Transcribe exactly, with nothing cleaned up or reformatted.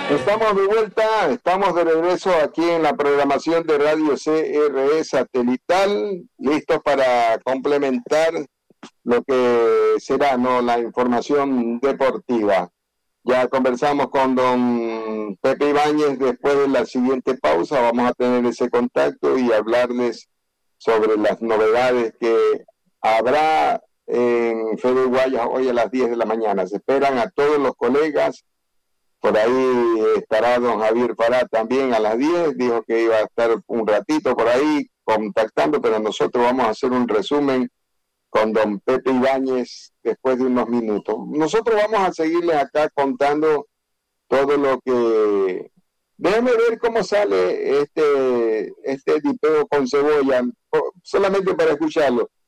Estamos de vuelta, estamos de regreso aquí en la programación de Radio C R E Satelital, listos para complementar lo que será, ¿no?, la información deportiva. Ya conversamos con don Pepe Ibáñez. Después de la siguiente pausa vamos a tener ese contacto y hablarles sobre las novedades que habrá en Fede Guayas hoy a las diez de la mañana. Se esperan a todos los colegas. Por ahí estará don Javier Fará también a las diez, dijo que iba a estar un ratito por ahí contactando, pero nosotros vamos a hacer un resumen con don Pepe Ibáñez después de unos minutos. Nosotros vamos a seguirles acá contando todo lo que... Déjenme ver cómo sale este, este dipeo con cebolla, solamente para escucharlo.